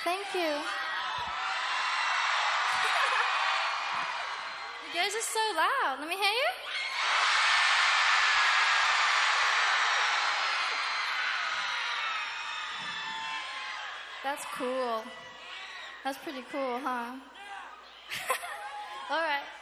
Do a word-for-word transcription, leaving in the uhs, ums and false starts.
Thank you. You guys are so loud. Let me hear you. That's cool. That's pretty cool, huh? All right.